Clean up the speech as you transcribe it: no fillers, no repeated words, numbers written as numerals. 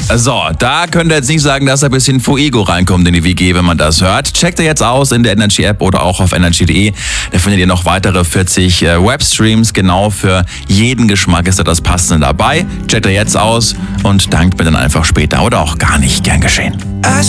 So, da könnt ihr jetzt nicht sagen, dass ein bisschen Fuego reinkommt in die WG, wenn man das hört. Checkt ihr jetzt aus in der Energy App oder auch auf energy.de. Da findet ihr noch weitere 40 Webstreams. Genau für jeden Geschmack ist da das Passende dabei. Checkt ihr jetzt aus und dankt mir dann einfach später oder auch gar nicht. Gern geschehen.